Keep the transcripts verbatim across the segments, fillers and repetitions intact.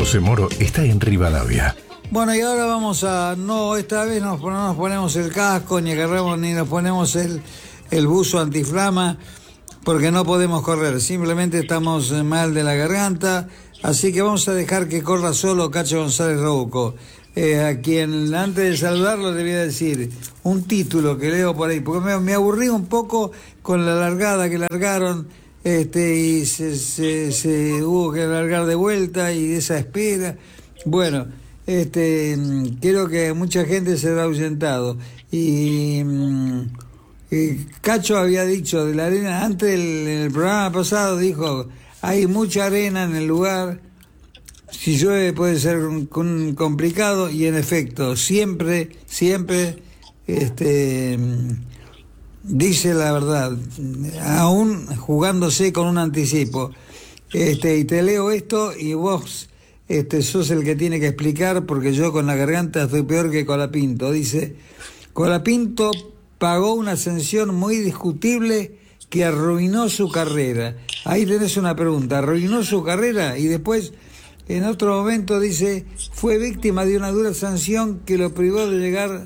José Moro está en Rivadavia. Bueno, y ahora vamos a... No, esta vez no, no nos ponemos el casco, ni agarramos, ni nos ponemos el, el buzo antiflama, porque no podemos correr. Simplemente estamos mal de la garganta, así que vamos a dejar que corra solo Cacho González Rouco. Eh, a quien antes de saludarlo le voy a decir un título que leo por ahí, porque me, me aburrí un poco con la largada que largaron, este y se, se, se hubo que largar de vuelta y esa espera. Bueno, este creo que mucha gente se ha ahuyentado. Y, y Cacho había dicho de la arena, antes del, en el programa pasado dijo, hay mucha arena en el lugar. Si llueve puede ser un, un complicado, y en efecto, siempre, siempre, este, dice la verdad, aún jugándose con un anticipo. Este, y te leo esto y vos, este, sos el que tiene que explicar, porque yo con la garganta estoy peor que Colapinto. Dice, Colapinto pagó una sanción muy discutible que arruinó su carrera. Ahí tenés una pregunta, arruinó su carrera, y después... En otro momento dice, fue víctima de una dura sanción que lo privó de llegar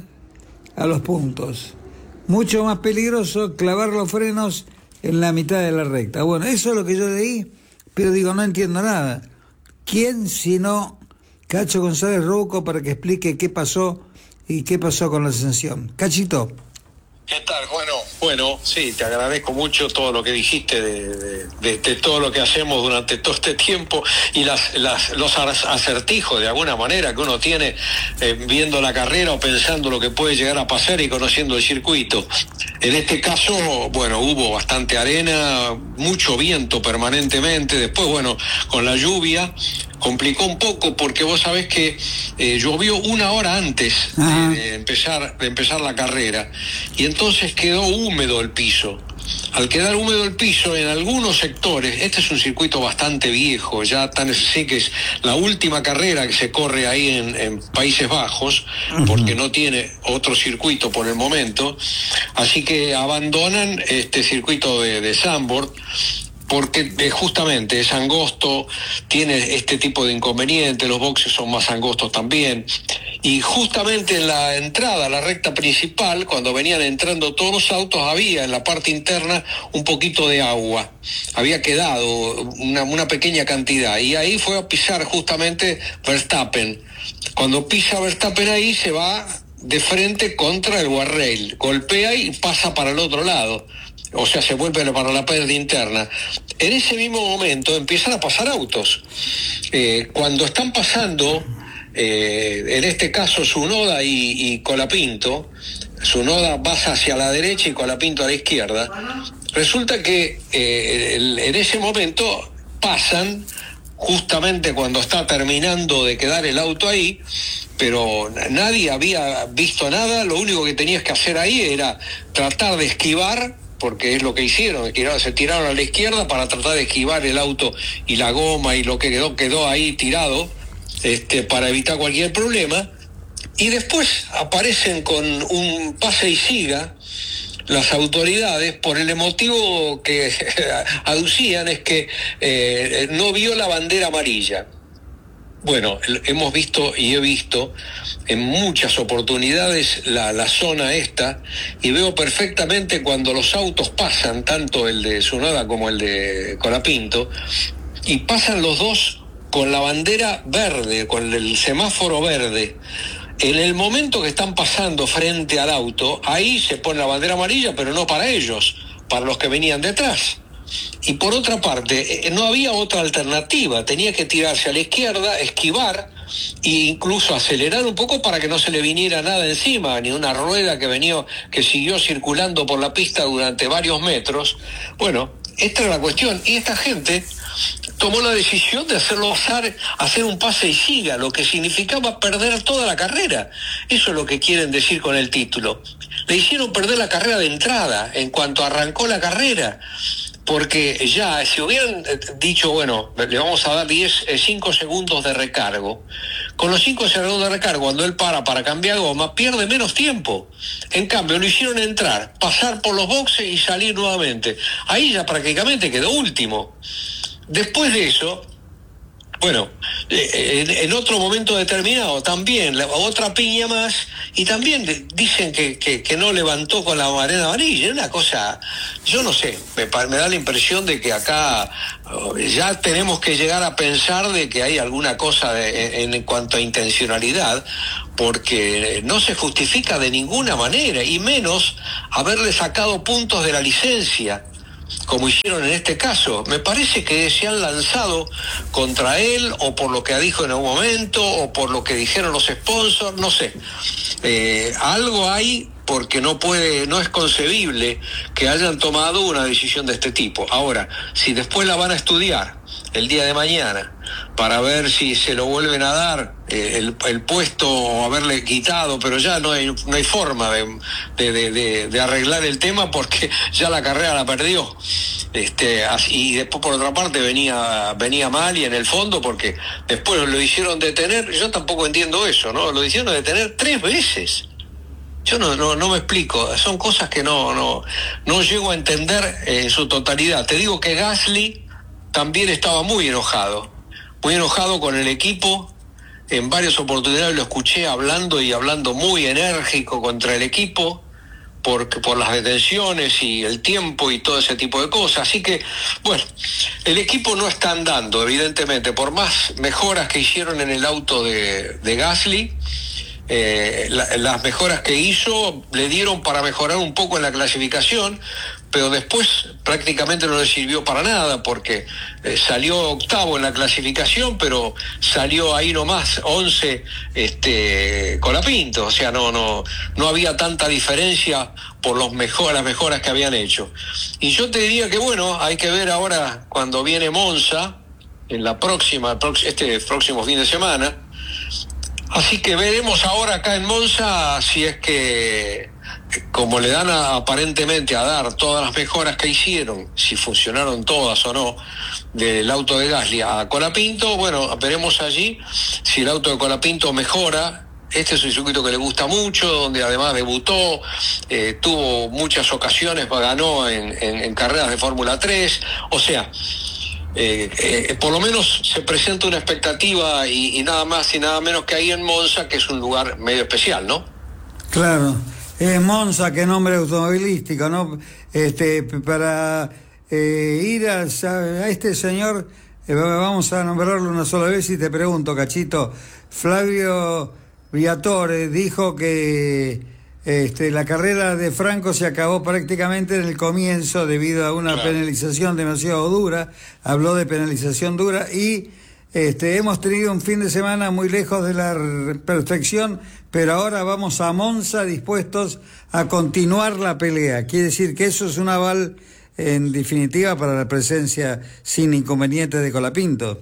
a los puntos. Mucho más peligroso clavar los frenos en la mitad de la recta. Bueno, eso es lo que yo leí, pero digo, no entiendo nada. ¿Quién sino Cacho González Rouco para que explique qué pasó y qué pasó con la sanción? Cachito. ¿Qué tal? Bueno, bueno, sí, te agradezco mucho todo lo que dijiste de, de, de, de todo lo que hacemos durante todo este tiempo y las, las, los acertijos de alguna manera que uno tiene eh, viendo la carrera o pensando lo que puede llegar a pasar y conociendo el circuito. En este caso, bueno, hubo bastante arena, mucho viento permanentemente, después, bueno, con la lluvia complicó un poco porque vos sabés que eh, llovió una hora antes de, de empezar de empezar la carrera y entonces quedó húmedo el piso. Al quedar húmedo el piso en algunos sectores, este es un circuito bastante viejo, ya tan así que es la última carrera que se corre ahí en, en Países Bajos, porque no tiene otro circuito por el momento, así que abandonan este circuito de, de Zandvoort, porque eh, justamente es angosto, tiene este tipo de inconveniente, los boxes son más angostos también, y justamente en la entrada, la recta principal, cuando venían entrando todos los autos, había en la parte interna un poquito de agua, había quedado una, una pequeña cantidad, y ahí fue a pisar justamente Verstappen. Cuando pisa Verstappen ahí, se va de frente contra el guardrail, golpea y pasa para el otro lado. O sea, se vuelve para la pérdida interna. En ese mismo momento empiezan a pasar autos. Eh, cuando están pasando, eh, en este caso Tsunoda y, y Colapinto, Tsunoda pasa hacia la derecha y Colapinto a la izquierda, resulta que eh, el, en ese momento pasan justamente cuando está terminando de quedar el auto ahí, pero nadie había visto nada, lo único que tenías que hacer ahí era tratar de esquivar, porque es lo que hicieron, se tiraron a la izquierda para tratar de esquivar el auto y la goma y lo que quedó, quedó ahí tirado, este, para evitar cualquier problema, y después aparecen con un pase y siga las autoridades por el motivo que aducían es que eh, no vio la bandera amarilla. Bueno, hemos visto y he visto en muchas oportunidades la, la zona esta y veo perfectamente cuando los autos pasan, tanto el de Tsunoda como el de Colapinto, y pasan los dos con la bandera verde, con el semáforo verde. En el momento que están pasando frente al auto, ahí se pone la bandera amarilla, pero no para ellos, para los que venían detrás. Y por otra parte, no había otra alternativa, tenía que tirarse a la izquierda, esquivar e incluso acelerar un poco para que no se le viniera nada encima, ni una rueda que venía, que siguió circulando por la pista durante varios metros. Bueno, esta es la cuestión, y esta gente tomó la decisión de hacerlo pasar, hacer un pase y siga, lo que significaba perder toda la carrera. Eso es lo que quieren decir con el título. Le hicieron perder la carrera de entrada, en cuanto arrancó la carrera, porque ya, si hubieran dicho, bueno, le vamos a dar diez, cinco segundos de recargo, con los cinco segundos de recargo, cuando él para para cambiar goma, pierde menos tiempo. En cambio, lo hicieron entrar, pasar por los boxes y salir nuevamente. Ahí ya prácticamente quedó último. Después de eso, Bueno, eh, en, en otro momento determinado también, la, otra piña más, y también de, dicen que, que, que no levantó con la arena amarilla, una cosa, yo no sé, me, me da la impresión de que acá oh, ya tenemos que llegar a pensar de que hay alguna cosa de, en, en cuanto a intencionalidad, porque no se justifica de ninguna manera, y menos haberle sacado puntos de la licencia, como hicieron en este caso. Me parece que se han lanzado contra él, o por lo que dijo en algún momento, o por lo que dijeron los sponsors, no sé. Eh, algo hay, porque no puede, no es concebible que hayan tomado una decisión de este tipo. Ahora, si después la van a estudiar el día de mañana para ver si se lo vuelven a dar eh, el, el puesto o haberle quitado, pero ya no hay no hay forma de, de, de, de, de arreglar el tema, porque ya la carrera la perdió. Este, y después por otra parte venía venía mal, y en el fondo porque después lo hicieron detener. Yo tampoco entiendo eso, ¿no? Lo hicieron detener tres veces. Yo no, no, no me explico, son cosas que no, no, no llego a entender en su totalidad. Te digo que Gasly también estaba muy enojado, muy enojado con el equipo. En varias oportunidades lo escuché hablando y hablando muy enérgico contra el equipo, por, por las detenciones y el tiempo y todo ese tipo de cosas. Así que, bueno, el equipo no está andando, evidentemente, por más mejoras que hicieron en el auto de, de Gasly. Eh, la, las mejoras que hizo le dieron para mejorar un poco en la clasificación, pero después prácticamente no le sirvió para nada, porque eh, salió octavo en la clasificación, pero salió ahí nomás once este Colapinto. O sea, no no no había tanta diferencia por los mejor, las mejoras que habían hecho. Y yo te diría que bueno, hay que ver ahora cuando viene Monza en la próxima este próximo fin de semana. Así que veremos ahora acá en Monza si es que, como le dan a, aparentemente a dar todas las mejoras que hicieron, si funcionaron todas o no, del auto de Gasly a Colapinto. Bueno, veremos allí si el auto de Colapinto mejora. Este es un circuito que le gusta mucho, donde además debutó, eh, tuvo muchas ocasiones, ganó en, en, en carreras de Fórmula tres, o sea... Eh, eh, por lo menos se presenta una expectativa, y, y nada más y nada menos que ahí en Monza, que es un lugar medio especial, ¿no? Claro, es Monza, qué nombre automovilístico, ¿no? Este, para eh, ir a, a este señor, eh, vamos a nombrarlo una sola vez y te pregunto, Cachito, Flavio Briatore dijo que Este, la carrera de Franco se acabó prácticamente en el comienzo debido a una claro. penalización demasiado dura. Habló de penalización dura y este, hemos tenido un fin de semana muy lejos de la perfección, pero ahora vamos a Monza dispuestos a continuar la pelea. Quiere decir que eso es un aval en definitiva para la presencia sin inconveniente de Colapinto.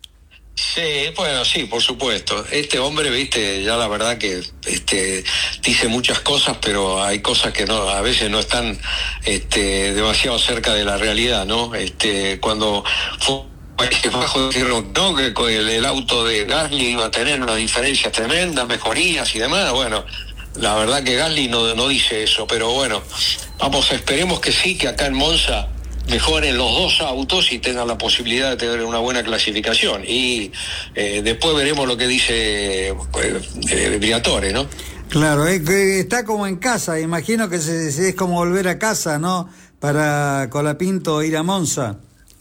Sí, bueno, sí, por supuesto. Este hombre, viste, ya la verdad que este dice muchas cosas, pero hay cosas que no, a veces no están este demasiado cerca de la realidad, ¿no? Este, cuando fue bajo dijeron no, que con el, el auto de Gasly iba a tener unas diferencias tremendas, mejorías y demás. Bueno, la verdad que Gasly no, no dice eso, pero bueno, vamos, esperemos que sí, que acá en Monza mejoren los dos autos y tengan la posibilidad de tener una buena clasificación. Y eh, después veremos lo que dice eh, Briatore, ¿no? Claro, es que está como en casa, imagino que se, se es como volver a casa, ¿no? Para Colapinto ir a Monza.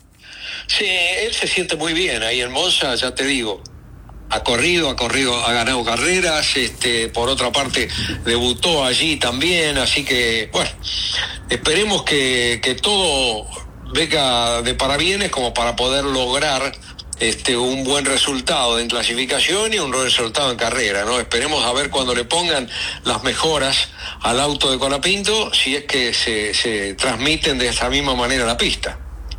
Sí, él se siente muy bien ahí en Monza, ya te digo. Ha corrido, ha corrido, ha ganado carreras, este, por otra parte debutó allí también, así que, bueno, esperemos que, que todo venga de parabienes como para poder lograr este un buen resultado en clasificación y un buen resultado en carrera, ¿no? Esperemos a ver cuando le pongan las mejoras al auto de Colapinto, si es que se, se transmiten de esta misma manera a la pista.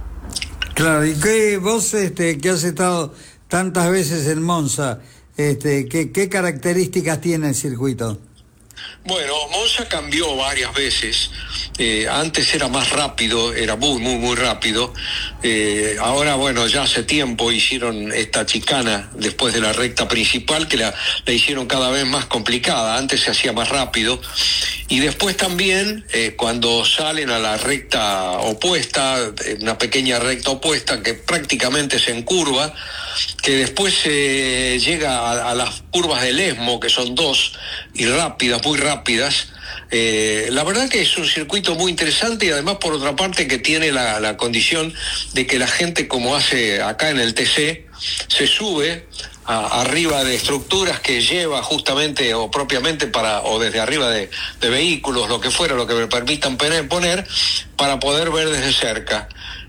Claro, y que vos este, que has estado tantas veces en Monza, este, ¿qué, qué características tiene el circuito? Bueno, Monza cambió varias veces. Eh, antes era más rápido, era muy, muy, muy rápido. Eh, ahora, bueno, ya hace tiempo hicieron esta chicana después de la recta principal, que la, la hicieron cada vez más complicada. Antes se hacía más rápido. Y después también, eh, cuando salen a la recta opuesta, una pequeña recta opuesta que prácticamente se encurva, que después se eh, llega a, a las curvas del Estmo, que son dos, y rápidas, muy rápidas. Eh, la verdad que es un circuito muy interesante, y además por otra parte que tiene la, la condición de que la gente, como hace acá en el T C, se sube a, arriba de estructuras que lleva justamente o propiamente para, o desde arriba de, de vehículos, lo que fuera, lo que me permitan poner, para poder ver desde cerca.